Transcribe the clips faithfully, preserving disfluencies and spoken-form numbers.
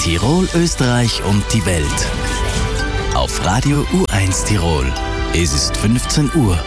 Tirol, Österreich und die Welt. Auf Radio U eins Tirol. Es ist fünfzehn Uhr.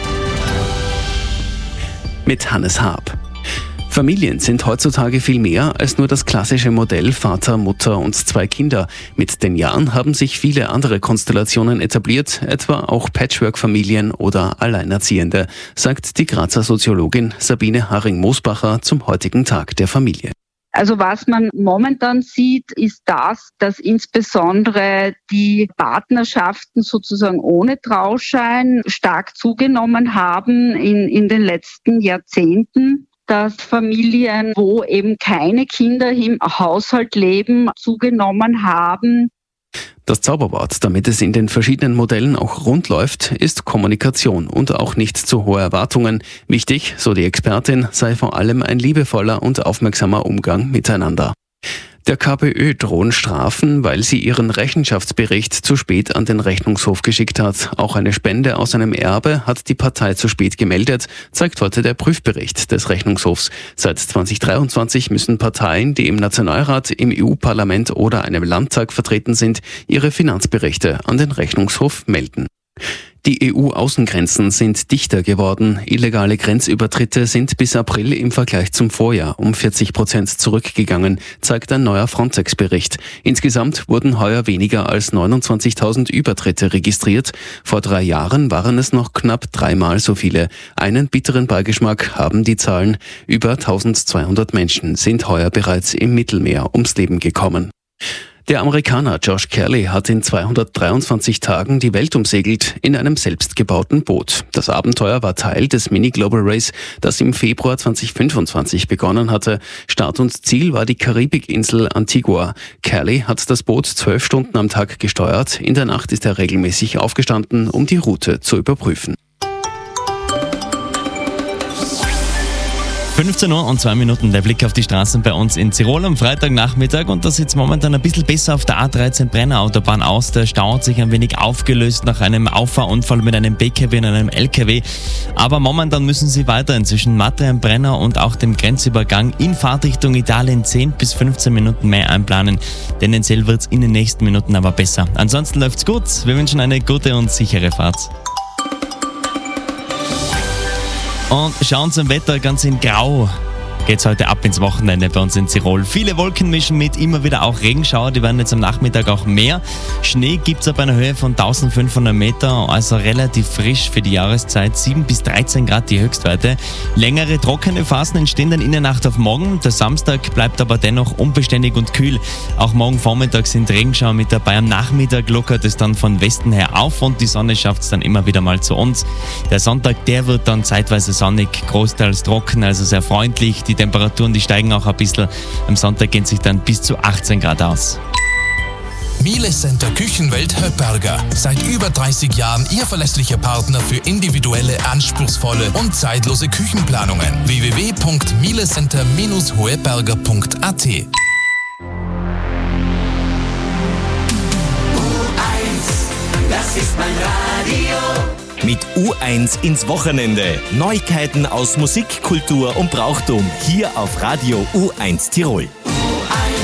Mit Hannes Haab. Familien sind heutzutage viel mehr als nur das klassische Modell Vater, Mutter und zwei Kinder. Mit den Jahren haben sich viele andere Konstellationen etabliert, etwa auch Patchwork-Familien oder Alleinerziehende, sagt die Grazer Soziologin Sabine Haring-Mosbacher zum heutigen Tag der Familie. Also was man momentan sieht, ist das, dass insbesondere die Partnerschaften sozusagen ohne Trauschein stark zugenommen haben in, in den letzten Jahrzehnten. Dass Familien, wo eben keine Kinder im Haushalt leben, zugenommen haben. Das Zauberwort, damit es in den verschiedenen Modellen auch rund läuft, ist Kommunikation und auch nicht zu hohe Erwartungen. Wichtig, so die Expertin, sei vor allem ein liebevoller und aufmerksamer Umgang miteinander. Der KPÖ drohen Strafen, weil sie ihren Rechenschaftsbericht zu spät an den Rechnungshof geschickt hat. Auch eine Spende aus einem Erbe hat die Partei zu spät gemeldet, zeigt heute der Prüfbericht des Rechnungshofs. Seit zweitausenddreiundzwanzig müssen Parteien, die im Nationalrat, im E U-Parlament oder einem Landtag vertreten sind, ihre Finanzberichte an den Rechnungshof melden. Die E U-Außengrenzen sind dichter geworden. Illegale Grenzübertritte sind bis April im Vergleich zum Vorjahr um vierzig Prozent zurückgegangen, zeigt ein neuer Frontex-Bericht. Insgesamt wurden heuer weniger als neunundzwanzigtausend Übertritte registriert. Vor drei Jahren waren es noch knapp dreimal so viele. Einen bitteren Beigeschmack haben die Zahlen. Über eintausendzweihundert Menschen sind heuer bereits im Mittelmeer ums Leben gekommen. Der Amerikaner Josh Kelly hat in zweihundertdreiundzwanzig Tagen die Welt umsegelt in einem selbstgebauten Boot. Das Abenteuer war Teil des Mini Global Race, das im Februar zweitausendfünfundzwanzig begonnen hatte. Start und Ziel war die Karibikinsel Antigua. Kelly hat das Boot zwölf Stunden am Tag gesteuert. In der Nacht ist er regelmäßig aufgestanden, um die Route zu überprüfen. fünfzehn Uhr und zwei Minuten, der Blick auf die Straßen bei uns in Tirol am Freitagnachmittag, und das sieht momentan ein bisschen besser auf der A dreizehn Brenner-Autobahn aus. Der Stau hat sich ein wenig aufgelöst nach einem Auffahrunfall mit einem B K W und einem L K W. Aber momentan müssen Sie weiterhin zwischen Mathe am Brenner und auch dem Grenzübergang in Fahrtrichtung Italien zehn bis fünfzehn Minuten mehr einplanen. Tendenziell wird es in den nächsten Minuten aber besser. Ansonsten läuft's gut. Wir wünschen eine gute und sichere Fahrt. Und schauen zum Wetter, ganz in Grau geht's heute ab ins Wochenende bei uns in Tirol. Viele Wolken mischen mit, immer wieder auch Regenschauer, die werden jetzt am Nachmittag auch mehr. Schnee gibt's ab einer Höhe von eintausendfünfhundert Meter, also relativ frisch für die Jahreszeit. sieben bis dreizehn Grad die Höchstwerte. Längere trockene Phasen entstehen dann in der Nacht auf morgen. Der Samstag bleibt aber dennoch unbeständig und kühl. Auch morgen Vormittag sind Regenschauer mit dabei. Am Nachmittag lockert es dann von Westen her auf und die Sonne schafft's dann immer wieder mal zu uns. Der Sonntag, der wird dann zeitweise sonnig, großteils trocken, also sehr freundlich. Die Temperaturen, die steigen auch ein bisschen. Am Sonntag gehen sich dann bis zu achtzehn Grad aus. Miele Center Küchenwelt Höpperger. Seit über dreißig Jahren Ihr verlässlicher Partner für individuelle, anspruchsvolle und zeitlose Küchenplanungen. w w w punkt mielecenter Bindestrich hoeperger punkt a t. Das ist mein Radio. Mit U eins ins Wochenende. Neuigkeiten aus Musik, Kultur und Brauchtum hier auf Radio U eins Tirol.